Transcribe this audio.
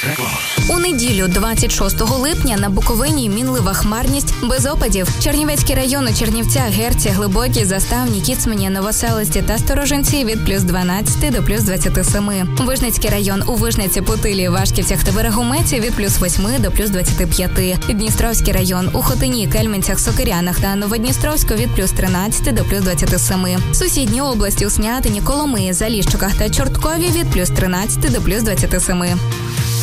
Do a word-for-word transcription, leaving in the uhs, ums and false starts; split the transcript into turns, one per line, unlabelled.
Реклама.
У неділю, двадцять шостого липня, на Буковині мінлива хмарність без опадів. Чернівецький район у Чернівцях, Герці, Глибокій, Заставні, Кіцмані, Новоселисті та Сторожинці від плюс дванадцять до плюс двадцять сім. Вижницький район у Вижниці, Путилі, Вашківцях та Берегометі від плюс вісім до плюс двадцять п'ять. Дністровський район у Хотині, Кельменцях, Сокирянах та Новодністровську від плюс тринадцять до плюс двадцять сім. Сусідні області у Снятині, Коломиї, Заліщиках та Чорткові від плюс тринадцять до плюс двадцять сім.